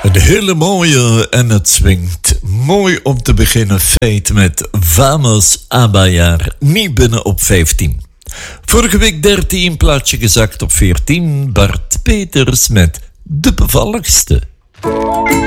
Een hele mooie en het swingt. Mooi om te beginnen feit met Vamos Abayar. Niet binnen op 15. Vorige week 13, plaatsje gezakt op 14. Bart Peters met De Bevalligste.